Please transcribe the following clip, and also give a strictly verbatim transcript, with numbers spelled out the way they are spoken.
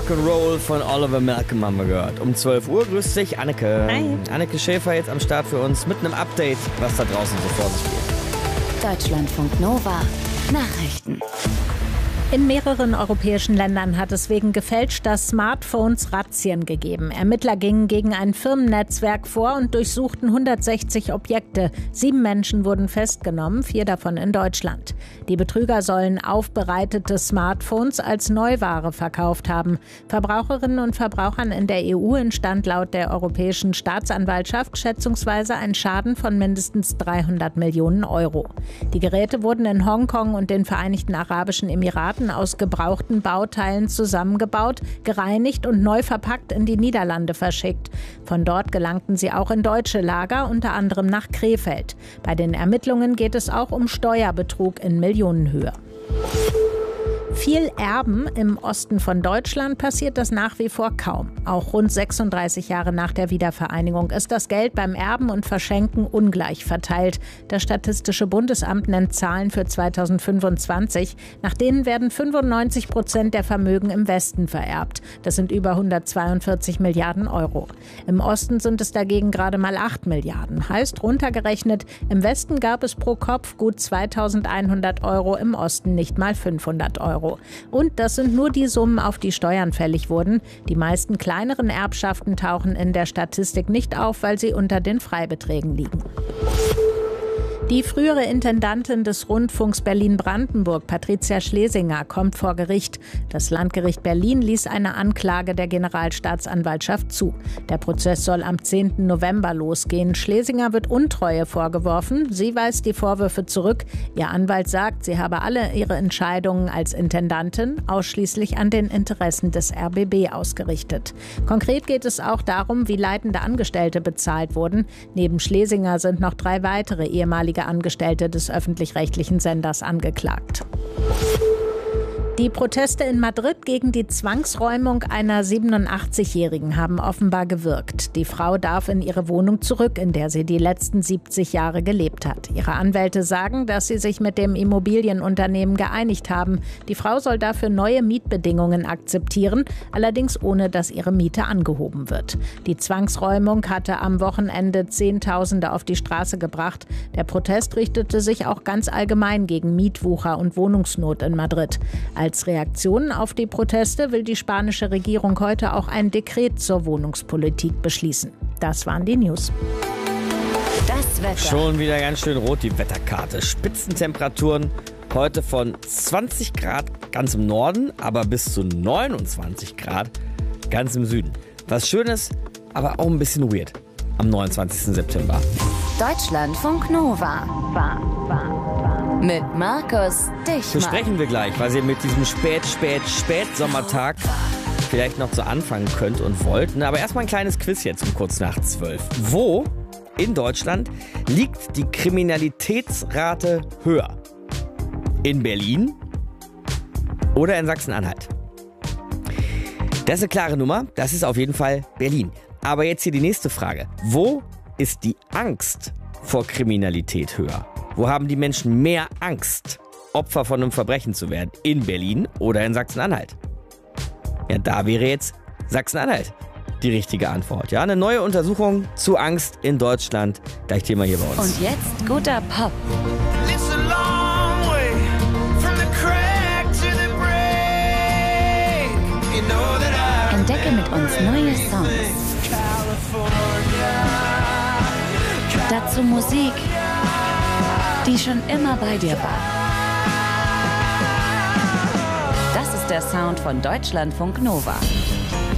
Rock'n'Roll von Oliver Malcolm haben wir gehört. Um zwölf Uhr grüßt sich Anneke. Hi. Anneke Schäfer jetzt am Start für uns mit einem Update, was da draußen so vor sich geht. Deutschlandfunk Nova. Nachrichten. In mehreren europäischen Ländern hat es wegen gefälschter Smartphones Razzien gegeben. Ermittler gingen gegen ein Firmennetzwerk vor und durchsuchten hundertsechzig Objekte. Sieben Menschen wurden festgenommen, vier davon in Deutschland. Die Betrüger sollen aufbereitete Smartphones als Neuware verkauft haben. Verbraucherinnen und Verbrauchern in der E U entstand laut der Europäischen Staatsanwaltschaft schätzungsweise ein Schaden von mindestens dreihundert Millionen Euro. Die Geräte wurden in Hongkong und den Vereinigten Arabischen Emiraten aus gebrauchten Bauteilen zusammengebaut, gereinigt und neu verpackt in die Niederlande verschickt. Von dort gelangten sie auch in deutsche Lager, unter anderem nach Krefeld. Bei den Ermittlungen geht es auch um Steuerbetrug in Millionenhöhe. Viel Erben im Osten von Deutschland passiert das nach wie vor kaum. Auch rund sechsunddreißig Jahre nach der Wiedervereinigung ist das Geld beim Erben und Verschenken ungleich verteilt. Das Statistische Bundesamt nennt Zahlen für zweitausendfünfundzwanzig. Nach denen werden fünfundneunzig Prozent der Vermögen im Westen vererbt. Das sind über hundertzweiundvierzig Milliarden Euro. Im Osten sind es dagegen gerade mal acht Milliarden. Heißt runtergerechnet, im Westen gab es pro Kopf gut zweitausendeinhundert Euro, im Osten nicht mal fünfhundert Euro. Und das sind nur die Summen, auf die Steuern fällig wurden. Die meisten kleineren Erbschaften tauchen in der Statistik nicht auf, weil sie unter den Freibeträgen liegen. Die frühere Intendantin des Rundfunks Berlin-Brandenburg, Patricia Schlesinger, kommt vor Gericht. Das Landgericht Berlin ließ eine Anklage der Generalstaatsanwaltschaft zu. Der Prozess soll am zehnten November losgehen. Schlesinger wird Untreue vorgeworfen. Sie weist die Vorwürfe zurück. Ihr Anwalt sagt, sie habe alle ihre Entscheidungen als Intendantin ausschließlich an den Interessen des R B B ausgerichtet. Konkret geht es auch darum, wie leitende Angestellte bezahlt wurden. Neben Schlesinger sind noch drei weitere ehemalige Angestellte des öffentlich-rechtlichen Senders angeklagt. Die Proteste in Madrid gegen die Zwangsräumung einer siebenundachtzigjährigen haben offenbar gewirkt. Die Frau darf in ihre Wohnung zurück, in der sie die letzten siebzig Jahre gelebt hat. Ihre Anwälte sagen, dass sie sich mit dem Immobilienunternehmen geeinigt haben. Die Frau soll dafür neue Mietbedingungen akzeptieren, allerdings ohne, dass ihre Miete angehoben wird. Die Zwangsräumung hatte am Wochenende Zehntausende auf die Straße gebracht. Der Protest richtete sich auch ganz allgemein gegen Mietwucher und Wohnungsnot in Madrid. Als Reaktion auf die Proteste will die spanische Regierung heute auch ein Dekret zur Wohnungspolitik beschließen. Das waren die News. Das Wetter. Schon wieder ganz schön rot die Wetterkarte. Spitzentemperaturen heute von zwanzig Grad ganz im Norden, aber bis zu neunundzwanzig Grad ganz im Süden. Was Schönes, aber auch ein bisschen weird am neunundzwanzigsten September. Deutschlandfunk Nova. War, war, war. Mit Markus Dichmann. Besprechen wir gleich, was ihr mit diesem spät, spät, Spätsommertag vielleicht noch so anfangen könnt und wollt. Aber erstmal ein kleines Quiz jetzt um kurz nach zwölf. Wo in Deutschland liegt die Kriminalitätsrate höher? In Berlin oder in Sachsen-Anhalt? Das ist eine klare Nummer. Das ist auf jeden Fall Berlin. Aber jetzt hier die nächste Frage. Wo ist die Angst vor Kriminalität höher? Wo haben die Menschen mehr Angst, Opfer von einem Verbrechen zu werden? In Berlin oder in Sachsen-Anhalt? Ja, da wäre jetzt Sachsen-Anhalt die richtige Antwort. Ja, eine neue Untersuchung zu Angst in Deutschland. Gleich Thema hier bei uns. Und jetzt guter Pop. Entdecke mit uns neue Songs. Dazu Musik, die schon immer bei dir war. Das ist der Sound von Deutschlandfunk Nova.